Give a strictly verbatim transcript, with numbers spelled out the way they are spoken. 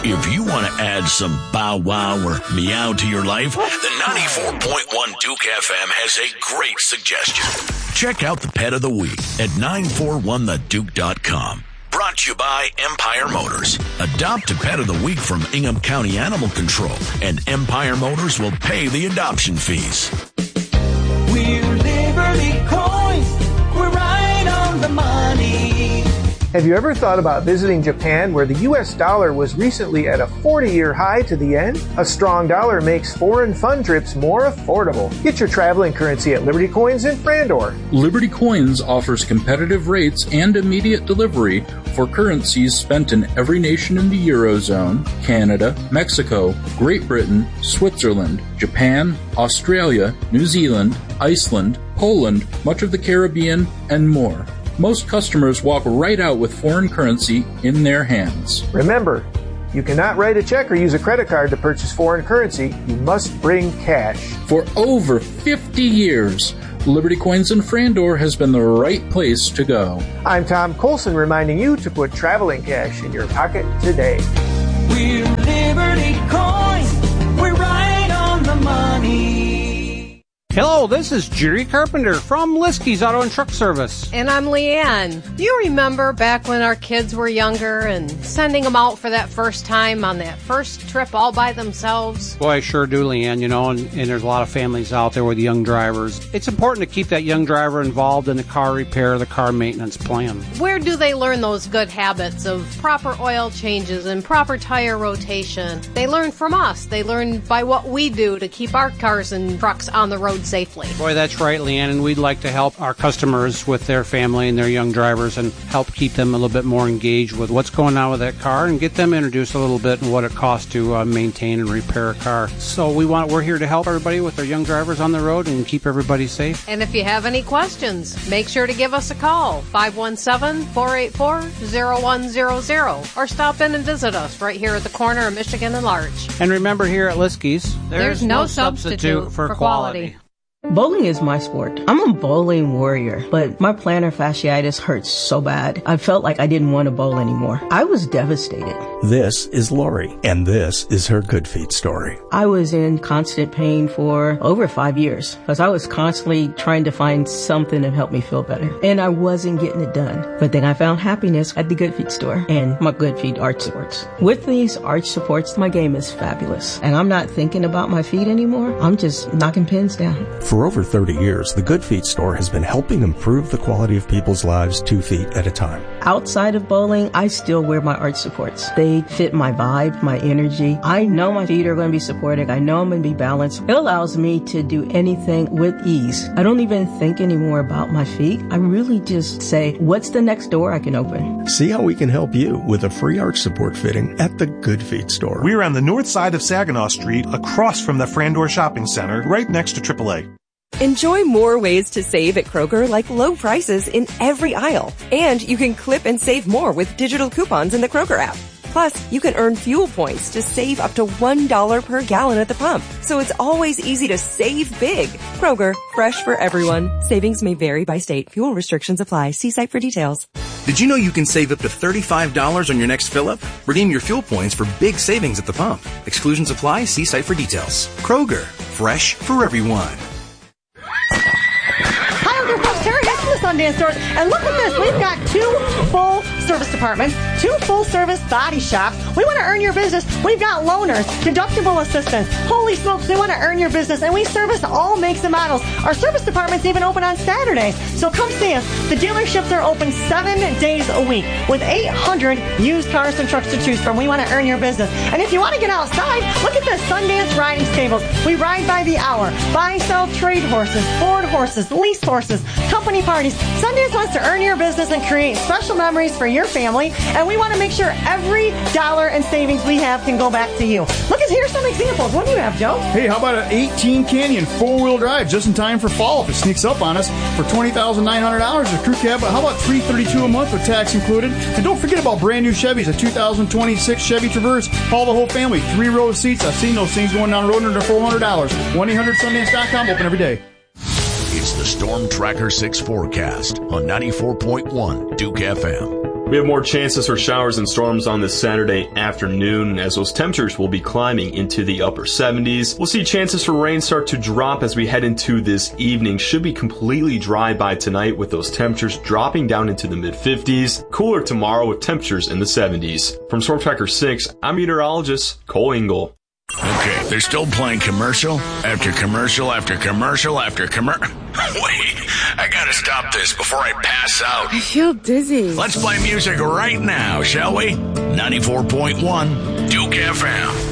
If you want to add some bow wow or meow to your life, the ninety-four point one Duke F M has a great suggestion. Check out the Pet of the Week at nine four one the duke dot com. Brought to you by Empire Motors. Adopt a Pet of the Week from Ingham County Animal Control, and Empire Motors will pay the adoption fees. We're Liberty Coins. We're right on the money. Have you ever thought about visiting Japan, where the U S dollar was recently at a forty-year high to the yen? A strong dollar makes foreign fun trips more affordable. Get your traveling currency at Liberty Coins in Frandor. Liberty Coins offers competitive rates and immediate delivery for currencies spent in every nation in the Eurozone, Canada, Mexico, Great Britain, Switzerland, Japan, Australia, New Zealand, Iceland, Poland, much of the Caribbean, and more. Most customers walk right out with foreign currency in their hands. Remember, you cannot write a check or use a credit card to purchase foreign currency. You must bring cash. For over fifty years, Liberty Coins in Frandor has been the right place to go. I'm Tom Colson, reminding you to put traveling cash in your pocket today. We're Liberty Coins. We're right on the money. Hello, this is Jerry Carpenter from Liskey's Auto and Truck Service. And I'm Leanne. Do you remember back when our kids were younger and sending them out for that first time on that first trip all by themselves? Boy, I sure do, Leanne, you know, and, and there's a lot of families out there with young drivers. It's important to keep that young driver involved in the car repair, the car maintenance plan. Where do they learn those good habits of proper oil changes and proper tire rotation? They learn from us. They learn by what we do to keep our cars and trucks on the road safely. Boy, that's right, Leanne, and we'd like to help our customers with their family and their young drivers and help keep them a little bit more engaged with what's going on with that car and get them introduced a little bit in what it costs to uh, maintain and repair a car. So we want, we're here to help everybody with their young drivers on the road and keep everybody safe. And if you have any questions, make sure to give us a call, five one seven, four eight four, zero one zero zero, or stop in and visit us right here at the corner of Michigan and Larch. And remember, here at Liskey's, there's, there's no, no substitute, substitute for, for quality. quality. Bowling is my sport. I'm a bowling warrior, but my plantar fasciitis hurts so bad. I felt like I didn't want to bowl anymore. I was devastated. This is Lori, and this is her Good Feet story. I was in constant pain for over five years because I was constantly trying to find something to help me feel better, and I wasn't getting it done. But then I found happiness at the Good Feet store and my Good Feet arch supports. With these arch supports, my game is fabulous, and I'm not thinking about my feet anymore. I'm just knocking pins down. For over thirty years, the Good Feet store has been helping improve the quality of people's lives two feet at a time. Outside of bowling, I still wear my arch supports. They fit my vibe, my energy. I know my feet are going to be supported. I know I'm going to be balanced. It allows me to do anything with ease. I don't even think anymore about my feet. I really just say, what's the next door I can open? See how we can help you with a free arch support fitting at the Good Feet store. We're on the north side of Saginaw Street, across from the Frandor Shopping Center, right next to triple A. Enjoy more ways to save at Kroger, like low prices in every aisle. And you can clip and save more with digital coupons in the Kroger app. Plus, you can earn fuel points to save up to one dollar per gallon at the pump. So it's always easy to save big. Kroger, fresh for everyone. Savings may vary by state. Fuel restrictions apply. See site for details. Did you know you can save up to thirty-five dollars on your next fill-up? Redeem your fuel points for big savings at the pump. Exclusions apply. See site for details. Kroger, fresh for everyone. Terry Hicks from the Sundance Stores, and look at this. We've got two full service departments, two full service body shops. We want to earn your business. We've got loaners, deductible assistance. Holy smokes, we want to earn your business, and we service all makes and models. Our service department's even open on Saturdays, so come see us. The dealerships are open seven days a week with eight hundred used cars and trucks to choose from. We want to earn your business. And if you want to get outside, look at the Sundance riding stables. We ride by the hour, buy, sell, trade horses, board horses, lease horses, company parties. Sundance wants to earn your business and create special memories for your family, and we want to make sure every dollar in savings we have can go back to you. Look, at here's some examples. What do you have, Joe? Hey, how about an eighteen Canyon four-wheel drive just in time for fall if it sneaks up on us for twenty thousand nine hundred dollars a crew cab? How about three hundred thirty-two dollars a month with tax included? And don't forget about brand new Chevys, a two thousand twenty-six Chevy Traverse. Haul the whole family, three row seats. I've seen those things going down the road under four hundred dollars. one eight hundred Sundance dot com, open every day. It's the Storm Tracker six forecast on ninety-four point one Duke F M. We have more chances for showers and storms on this Saturday afternoon as those temperatures will be climbing into the upper seventies. We'll see chances for rain start to drop as we head into this evening. Should be completely dry by tonight with those temperatures dropping down into the mid fifties. Cooler tomorrow with temperatures in the seventies. From Storm Tracker six, I'm meteorologist Cole Engel. Okay, they're still playing commercial after commercial after commercial after commercial. Wait, I gotta stop this before I pass out. I feel dizzy. Let's play music right now, shall we? ninety-four point one Duke F M.